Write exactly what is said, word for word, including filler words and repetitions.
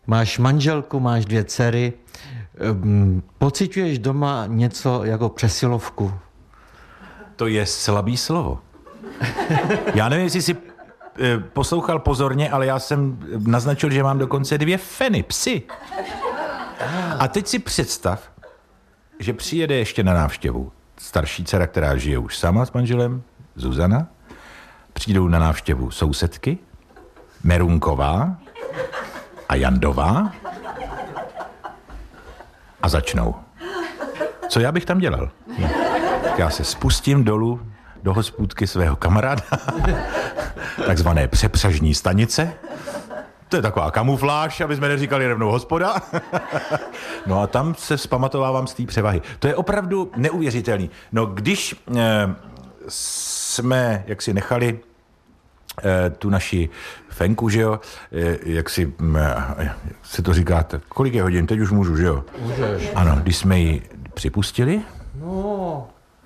máš manželku, máš dvě dcery, pociťuješ doma něco jako přesilovku? To je slabý slovo. Já nevím, jestli jsi poslouchal pozorně, ale já jsem naznačil, že mám dokonce dvě feny, psy. A teď si představ, že přijede ještě na návštěvu starší dcera, která žije už sama s manželem, Zuzana. Přijdou na návštěvu sousedky, Merunková a Jandová a začnou. Co já bych tam dělal? No. Já se spustím dolů do hospůdky svého kamaráda, takzvané přepřažní stanice. To je taková kamufláž, aby jsme neříkali rovnou hospoda. No a tam se vzpamatovávám z té převahy. To je opravdu neuvěřitelný. No když eh, jsme jaksi nechali eh, tu naši fenku, že jo, eh, jak si eh, se to říkáte, kolik je hodin, teď už můžu, že jo? Můžeš. Ano, když jsme ji připustili, No,